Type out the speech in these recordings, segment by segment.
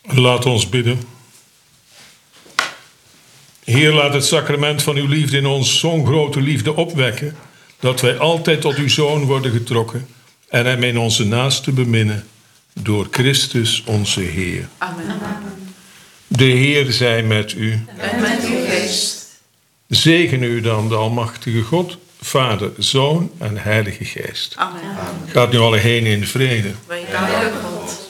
Laat ons bidden. Heer, laat het sacrament van uw liefde in ons zo'n grote liefde opwekken, dat wij altijd tot uw Zoon worden getrokken en hem in onze naaste beminnen, door Christus onze Heer. Amen. De Heer zij met u. En met uw geest. Zegen u dan de almachtige God, Vader, Zoon en Heilige Geest. Amen. Gaat nu alle heen in vrede. Wij danken God.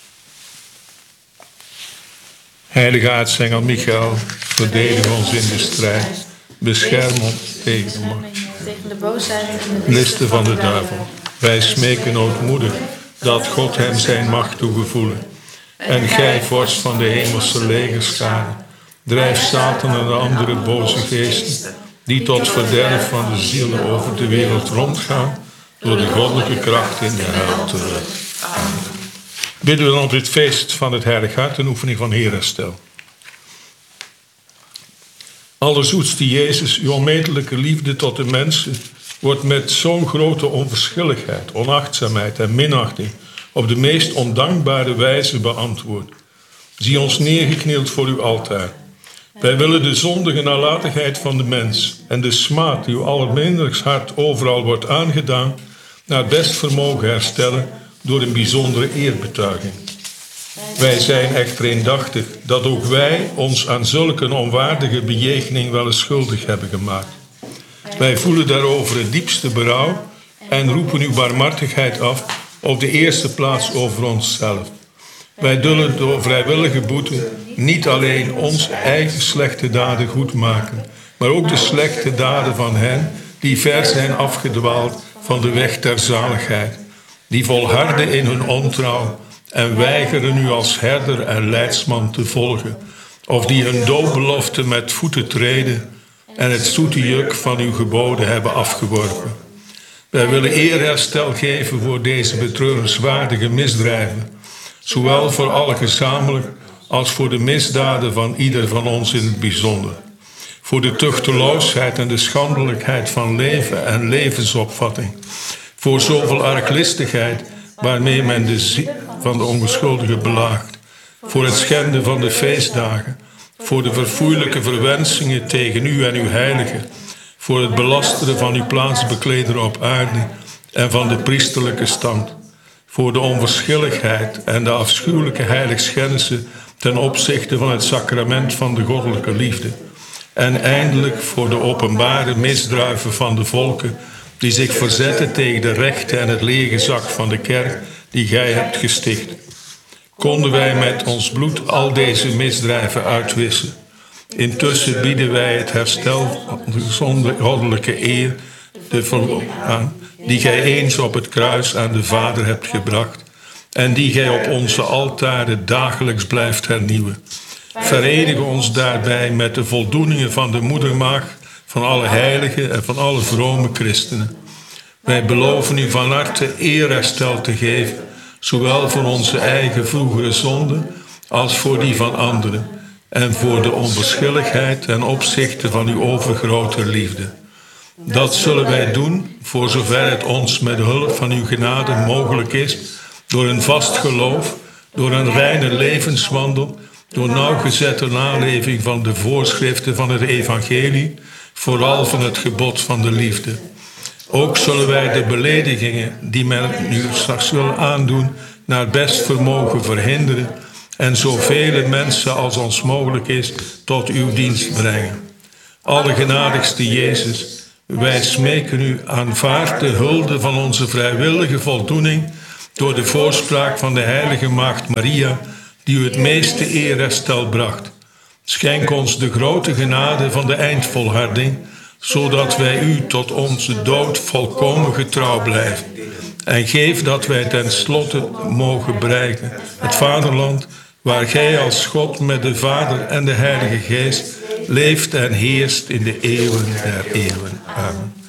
Heilige aartsengel Michael, verdedig ons in de strijd. Bescherm ons tegen de macht. Tegen de boosheid en de Listen van de duivel. Wij smeken ootmoedig dat God hem zijn macht toegevoelen. En gij, vorst van de hemelse legerschade, drijf Satan en de andere boze geesten, die tot verderf van de zielen over de wereld rondgaan, door de goddelijke kracht in de hel terug. Bidden we op dit feest van het Heilig Hart een oefening van herstel. Allerzoetste Jezus, uw onmetelijke liefde tot de mensen wordt met zo'n grote onverschilligheid, onachtzaamheid en minachting op de meest ondankbare wijze beantwoord. Zie ons neergeknield voor uw altaar. Wij willen de zondige nalatigheid van de mens en de smaad die uw allerminderst hart overal wordt aangedaan, naar best vermogen herstellen door een bijzondere eerbetuiging. Wij zijn echter indachtig dat ook wij ons aan zulke onwaardige bejegening wel eens schuldig hebben gemaakt. Wij voelen daarover het diepste berouw en roepen uw barmhartigheid af op de eerste plaats over onszelf. Wij dullen door vrijwillige boete niet alleen onze eigen slechte daden goedmaken, maar ook de slechte daden van hen die ver zijn afgedwaald van de weg der zaligheid, die volharden in hun ontrouw en weigeren u als herder en leidsman te volgen, of die hun doopbelofte met voeten treden en het zoete juk van uw geboden hebben afgeworpen. Wij willen eerherstel geven voor deze betreurenswaardige misdrijven, zowel voor alle gezamenlijk als voor de misdaden van ieder van ons in het bijzonder. Voor de tuchteloosheid en de schandelijkheid van leven en levensopvatting. Voor zoveel arglistigheid waarmee men de ziel van de onbeschuldigen belaagt. Voor het schenden van de feestdagen. Voor de verfoeilijke verwensingen tegen u en uw heiligen. Voor het belasteren van uw plaatsbekleder op aarde en van de priesterlijke stand. Voor de onverschilligheid en de afschuwelijke heiligschennissen ten opzichte van het sacrament van de goddelijke liefde. En eindelijk voor de openbare misdrijven van de volken die zich verzetten tegen de rechten en het leergezag van de kerk die gij hebt gesticht. Konden wij met ons bloed al deze misdrijven uitwissen. Intussen bieden wij het herstel van de goddelijke eer aan, die gij eens op het kruis aan de Vader hebt gebracht en die gij op onze altaren dagelijks blijft hernieuwen. Verenig ons daarbij met de voldoeningen van de moedermaagd, van alle heiligen en van alle vrome christenen. Wij beloven u van harte eerherstel te geven, zowel voor onze eigen vroegere zonden als voor die van anderen, en voor de onverschilligheid ten opzichte van uw overgrote liefde. Dat zullen wij doen, voor zover het ons met hulp van uw genade mogelijk is, door een vast geloof, door een reine levenswandel, door nauwgezette naleving van de voorschriften van het evangelie, vooral van het gebod van de liefde. Ook zullen wij de beledigingen die men nu straks wil aandoen, naar best vermogen verhinderen en zoveel mensen als ons mogelijk is tot uw dienst brengen. Allergenadigste Jezus, wij smeken u, aanvaard de hulde van onze vrijwillige voldoening door de voorspraak van de heilige maagd Maria, die u het meeste eerherstel bracht. Schenk ons de grote genade van de eindvolharding, zodat wij u tot onze dood volkomen getrouw blijven. En geef dat wij ten slotte mogen bereiken het vaderland, waar gij als God met de Vader en de Heilige Geest leeft en heerst in de eeuwen der eeuwen. Amen.